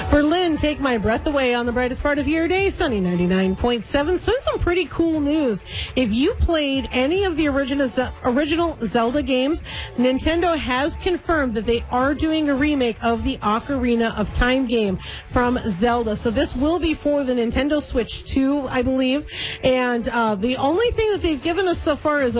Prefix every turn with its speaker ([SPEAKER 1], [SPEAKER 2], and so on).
[SPEAKER 1] Berlin, Take My Breath Away on the brightest part of your day, sunny 99.7. So some pretty cool news. If you played any of the original Zelda games, Nintendo has confirmed that they are doing a remake of the Ocarina of Time game from Zelda. So this will be for the Nintendo Switch 2, I believe. And the only thing that they've given us so far is